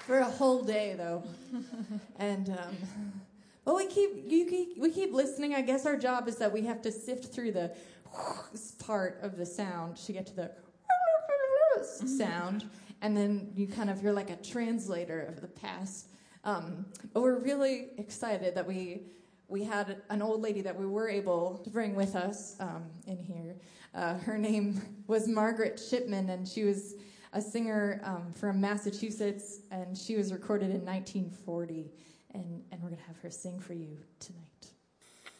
for a whole day, though. And but we keep listening. I guess our job is that we have to sift through the part of the sound to get to the sound, and then you're like a translator of the past. But we're really excited that we had an old lady that we were able to bring with us in here. Her name was Margaret Shipman, and she was a singer from Massachusetts, and she was recorded in 1940. And we're going to have her sing for you tonight.